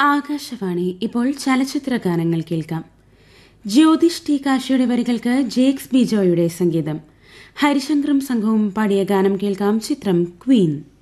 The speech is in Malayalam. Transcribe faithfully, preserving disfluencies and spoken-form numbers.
ആകാശവാണി. ഇപ്പോൾ ചലച്ചിത്ര ഗാനങ്ങൾ കേൾക്കാം. ജ്യോതിഷ് ടി കാശിയുടെ വരികൾക്ക് ജേക്സ് ബിജോയുടെ സംഗീതം. ഹരിശങ്കറും സംഘവും പാടിയ ഗാനം കേൾക്കാം. ചിത്രം ക്വീൻ.